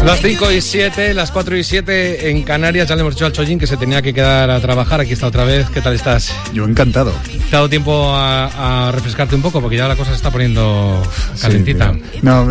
Las 5 y 7, las 4 y 7 en Canarias. Ya le hemos dicho al Chollín que se tenía que quedar a trabajar. Aquí está otra vez. ¿Qué tal estás? Yo encantado. ¿Te ha dado tiempo a refrescarte un poco? Porque ya la cosa se está poniendo calentita. Sí, no,